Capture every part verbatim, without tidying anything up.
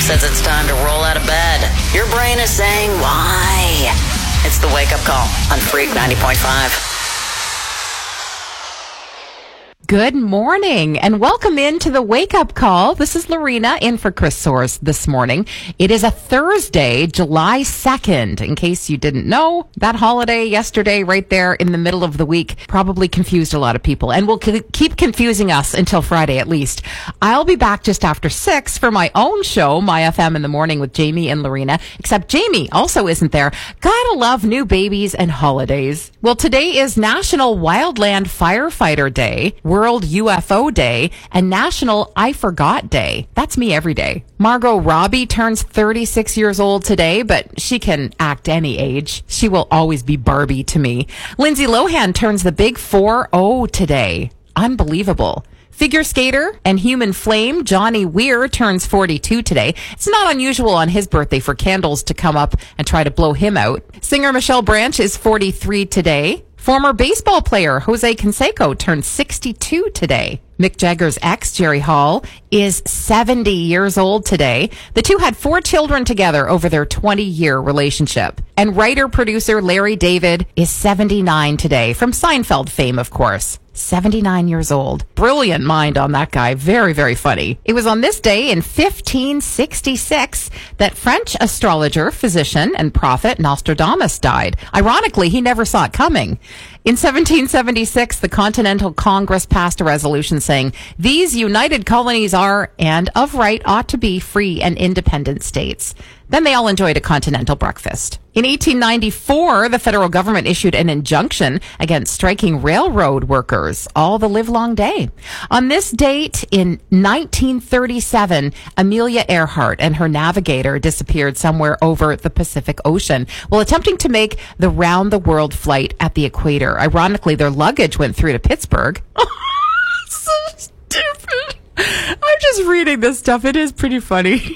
says it's time to roll out of bed. Your brain is saying, why? It's the wake-up call on Freak ninety point five. Good morning and welcome into the Wake Up Call. This is Lorena in for Chris Soares this morning. It is a Thursday, July second. In case you didn't know, that holiday yesterday right there in the middle of the week probably confused a lot of people and will c- keep confusing us until Friday at least. I'll be back just after six for my own show, My F M in the Morning with Jamie and Lorena, except Jamie also isn't there. Gotta love new babies and holidays. Well, today is National Wildland Firefighter Day, World U F O Day, and National I Forgot Day. That's me every day. Margot Robbie turns thirty-six years old today, but she can act any age. She will always be Barbie to me. Lindsay Lohan turns the big four oh today. Unbelievable. Figure skater and human flame Johnny Weir turns forty-two today. It's not unusual on his birthday for candles to come up and try to blow him out. Singer Michelle Branch is forty-three today. Former baseball player Jose Canseco turned sixty-two today. Mick Jagger's ex, Jerry Hall, is seventy years old today. The two had four children together over their twenty-year relationship. And writer-producer Larry David is seventy-nine today, from Seinfeld fame, of course. seventy-nine years old. Brilliant mind on that guy. Very, very funny. It was on this day in fifteen sixty-six that French astrologer, physician, and prophet Nostradamus died. Ironically, he never saw it coming. In seventeen seventy-six, the Continental Congress passed a resolution saying, these united colonies are, and of right ought to be, free and independent states. Then they all enjoyed a continental breakfast. In eighteen ninety-four, the federal government issued an injunction against striking railroad workers all the livelong day. On this date in nineteen thirty-seven, Amelia Earhart and her navigator disappeared somewhere over the Pacific Ocean while attempting to make the round-the-world flight at the equator. Ironically, their luggage went through to Pittsburgh. So stupid. I'm just reading this stuff. It is pretty funny.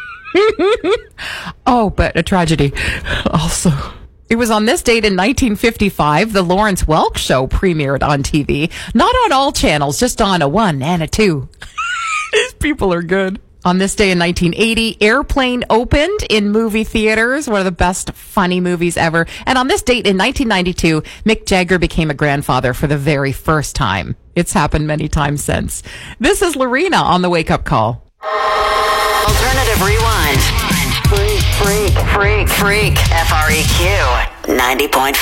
Oh, but a tragedy also. It was on this date in nineteen fifty-five, the Lawrence Welk Show premiered on T V. Not on all channels, just on a one and a two. These people are good. On this day in nineteen eighty, Airplane opened in movie theaters, one of the best funny movies ever. And on this date in nineteen ninety-two, Mick Jagger became a grandfather for the very first time. It's happened many times since. This is Lorena on the Wake Up Call. Alternative Rewind. Freak, freak, freak, freak. F R E Q ninety point five.